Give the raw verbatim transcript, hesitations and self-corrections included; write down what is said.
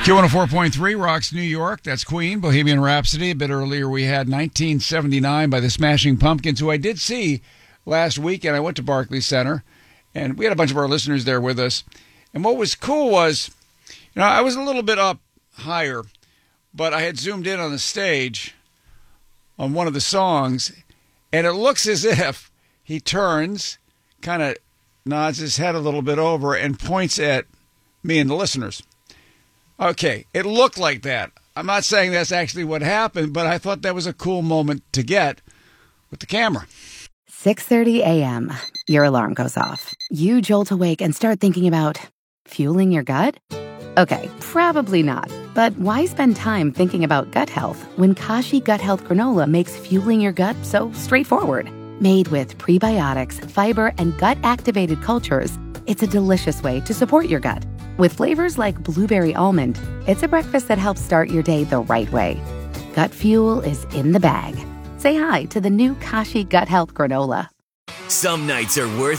Q one oh four point three rocks New York. That's Queen, Bohemian Rhapsody. A bit earlier, we had nineteen seventy-nine by the Smashing Pumpkins, who I did see last weekend. I went to Barclays Center, and we had a bunch of our listeners there with us. And what was cool was, you know, I was a little bit up higher, but I had zoomed in on the stage on one of the songs, and it looks as if he turns, kind of nods his head a little bit over, and points at me and the listeners. Okay, it looked like that. I'm not saying that's actually what happened, but I thought that was a cool moment to get with the camera. six thirty a.m. Your alarm goes off. You jolt awake and start thinking about fueling your gut? Okay, probably not. But why spend time thinking about gut health when Kashi Gut Health Granola makes fueling your gut so straightforward? Made with prebiotics, fiber, and gut-activated cultures, it's a delicious way to support your gut. With flavors like blueberry almond, it's a breakfast that helps start your day the right way. Gut fuel is in the bag. Say hi to the new Kashi Gut Health Granola. Some nights are worth